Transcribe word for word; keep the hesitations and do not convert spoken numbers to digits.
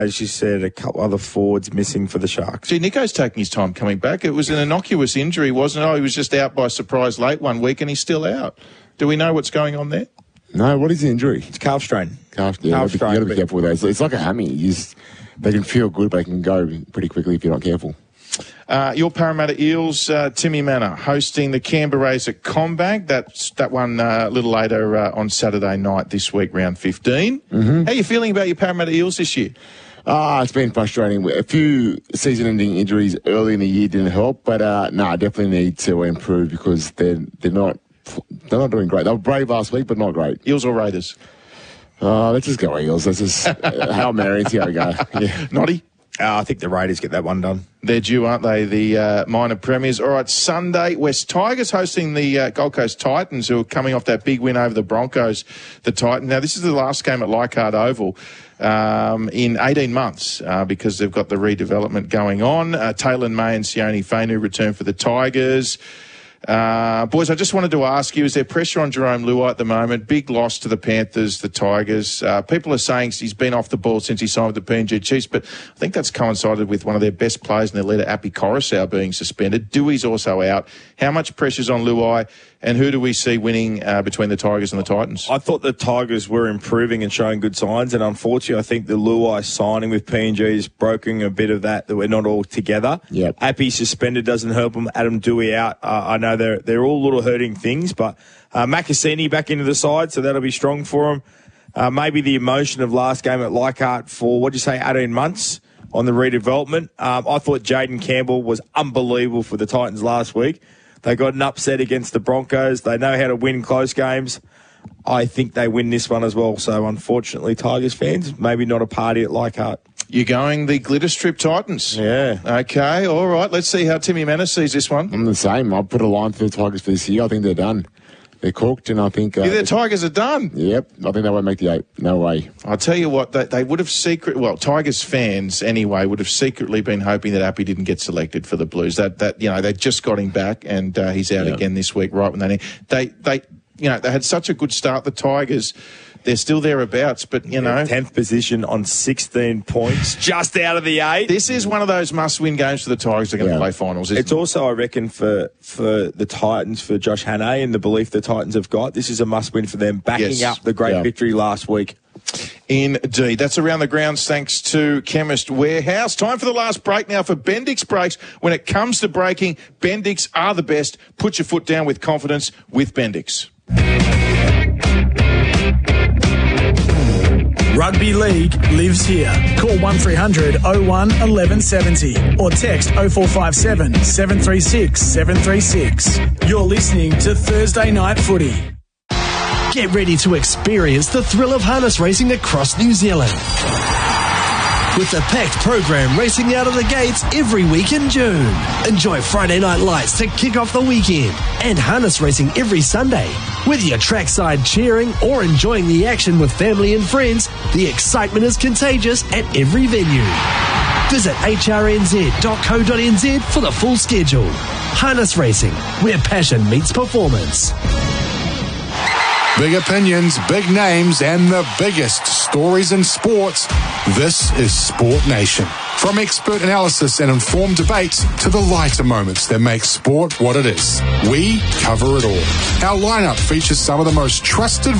As you said, a couple other forwards missing for the Sharks. Gee, Nico's taking his time coming back. It was an innocuous injury, wasn't it? Oh, he was just out by surprise late one week and he's still out. Do we know what's going on there? No, what is the injury? It's calf strain. Calf, yeah, calf you got to be careful with that. It's, it's like a hammy. You just, they can feel good, but they can go pretty quickly if you're not careful. Uh, your Parramatta Eels, uh, Timmy Manor, hosting the Canberra Rays at Combank. That's that one uh, a little later uh, on Saturday night this week, round fifteen. Mm-hmm. How are you feeling about your Parramatta Eels this year? Ah, it's been frustrating. A few season-ending injuries early in the year didn't help, but uh, no, I definitely need to improve because they're they're not they're not doing great. They were brave last week, but not great. Eels or Raiders? Uh, let's just go Eels. Let's just uh, Hail Mary. See how we go. Yeah. Noddy? Uh, I think the Raiders get that one done. They're due, aren't they, the uh, minor premiers? All right, Sunday, West Tigers hosting the uh, Gold Coast Titans, who are coming off that big win over the Broncos, the Titans. Now, this is the last game at Leichhardt Oval um, in eighteen months uh, because they've got the redevelopment going on. Uh, Taylor May and Sione Fainu return for the Tigers. Uh, boys, I just wanted to ask you, is there pressure on Jerome Luai at the moment? Big loss to the Panthers, the Tigers. Uh, people are saying he's been off the ball since he signed with the P N G Chiefs, but I think that's coincided with one of their best players in their leader, Api Coruscant, being suspended. Dewey's also out. How much pressure's on Luai, and who do we see winning uh, between the Tigers and the Titans? I thought the Tigers were improving and showing good signs, and unfortunately, I think the Luai signing with P N G is broken a bit of that, that we're not all together. Yep. Api suspended doesn't help him. Adam Dewey out. Uh, I know they're they're all little hurting things, but uh, Makasini back into the side, so that'll be strong for him. Uh, maybe the emotion of last game at Leichhardt for, what'd you say, eighteen months on the redevelopment. Um, I thought Jaden Campbell was unbelievable for the Titans last week. They got an upset against the Broncos. They know how to win close games. I think they win this one as well. So, unfortunately, Tigers fans, maybe not a party at Leichhardt. You're going the Glitter Strip Titans? Yeah. Okay, all right. Let's see how Timmy Manor sees this one. I'm the same. I'll put a line for the Tigers for this year. I think they're done. They're cooked, and I think... Uh, yeah, the Tigers are done. Yep. I think they won't make the eight. No way. I'll tell you what, they, they would have secret... Well, Tigers fans, anyway, would have secretly been hoping that Api didn't get selected for the Blues. That, that you know, they just got him back, and uh, he's out yep. again this week, right when they need... They, they, you know, they had such a good start, the Tigers... They're still thereabouts, but, you know... tenth position on sixteen points, just out of the eight. This is one of those must-win games for the Tigers. They're going to yeah. play finals, isn't It's it? also, I reckon, for for the Titans, for Josh Hannay and the belief the Titans have got, this is a must-win for them, backing Yes. up the great yeah. victory last week. Indeed. That's Around the Grounds thanks to Chemist Warehouse. Time for the last break now for Bendix Brakes. When it comes to braking, Bendix are the best. Put your foot down with confidence with Bendix. Rugby League lives here. Call one three hundred oh one eleven seventy or text oh four five seven seven three six seven three six. You're listening to Thursday Night Footy. Get ready to experience the thrill of harness racing across New Zealand. With the packed program racing out of the gates every week in June. Enjoy Friday Night Lights to kick off the weekend and harness racing every Sunday. Whether you're trackside cheering or enjoying the action with family and friends, the excitement is contagious at every venue. Visit h r n z dot co dot n z for the full schedule. Harness racing, where passion meets performance. Big opinions, big names, and the biggest stories in sports. This is Sport Nation. From expert analysis and informed debates to the lighter moments that make sport what it is, we cover it all. Our lineup features some of the most trusted